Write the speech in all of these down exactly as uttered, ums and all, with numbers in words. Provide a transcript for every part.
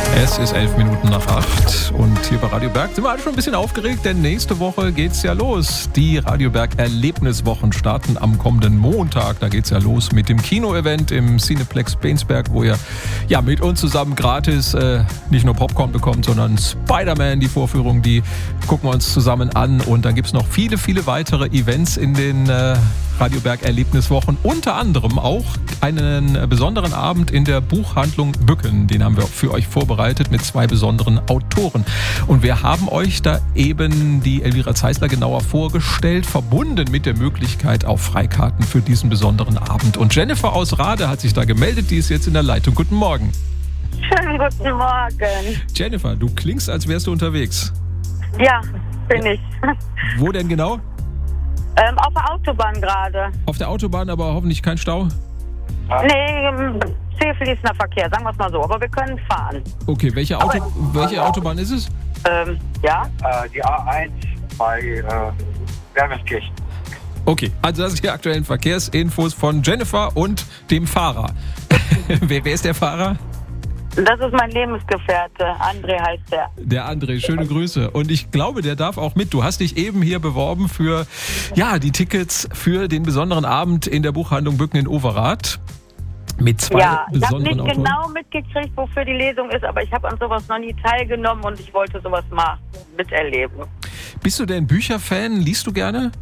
Es ist elf Minuten nach acht und hier bei Radio Berg sind wir alle schon ein bisschen aufgeregt, denn nächste Woche geht's ja los. Die Radio Berg Erlebniswochen starten am kommenden Montag. Da geht's ja los mit dem Kino-Event im Cineplex Bensberg, wo ihr ja mit uns zusammen gratis äh, nicht nur Popcorn bekommt, sondern Spider-Man, die Vorführung, die gucken wir uns zusammen an. Und dann gibt's noch viele, viele weitere Events in den äh, Radio Berg Erlebniswochen. Unter anderem auch einen besonderen Abend in der Buchhandlung Bücken. Den haben wir für euch vorbereitet mit zwei besonderen Autoren. Und wir haben euch da eben die Elvira Zeisler genauer vorgestellt, verbunden mit der Möglichkeit auf Freikarten für diesen besonderen Abend. Und Jennifer aus Rade hat sich da gemeldet, die ist jetzt in der Leitung. Guten Morgen. Schönen guten Morgen. Jennifer, du klingst, als wärst du unterwegs. Ja, bin ich. Wo denn genau? Ähm, auf der Autobahn gerade. Auf der Autobahn, aber hoffentlich kein Stau? Nee, ähm, sehr fließender Verkehr, sagen wir es mal so. Aber wir können fahren. Okay, welche, Auto, welche Autobahn ist es? Ähm, ja? Äh, die A eins bei äh, Wermelskirchen. Okay, also das sind die aktuellen Verkehrsinfos von Jennifer und dem Fahrer. wer, wer ist der Fahrer? Das ist mein Lebensgefährte. André heißt der. Der André, schöne Grüße. Und ich glaube, der darf auch mit. Du hast dich eben hier beworben für ja, die Tickets für den besonderen Abend in der Buchhandlung Bücken in Overath. Mit zwei ja, ich habe besonderen nicht Autoren. genau mitgekriegt, wofür die Lesung ist, aber ich habe an sowas noch nie teilgenommen und ich wollte sowas mal miterleben. Bist du denn Bücherfan? Liest du gerne?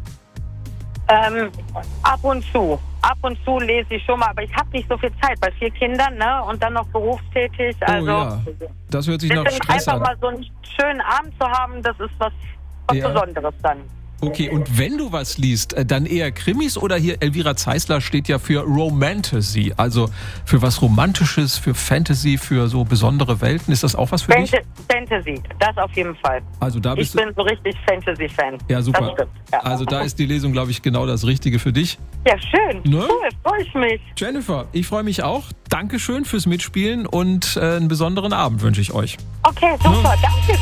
Ähm, ab und zu. Ab und zu lese ich schon mal, aber ich habe nicht so viel Zeit bei vier Kindern, ne? Und dann noch berufstätig. Also oh ja, das hört sich nach deswegen Stress einfach an. mal so einen schönen Abend zu haben, das ist was, was Ja. Besonderes dann. Okay, und wenn du was liest, äh, dann eher Krimis oder hier Elvira Zeisler steht ja für Romantasy, also für was Romantisches, für Fantasy, für so besondere Welten. Ist das auch was für Fant- dich? Fantasy, das auf jeden Fall. Also da Ich bist du, bin so richtig Fantasy-Fan. ja super. Das stimmt, ja. Also da ist die Lesung, glaube ich, genau das Richtige für dich. Ja, schön. Ne? Cool, freue ich mich. Jennifer, ich freue mich auch. Dankeschön fürs Mitspielen und äh, einen besonderen Abend wünsche ich euch. Okay, super, danke.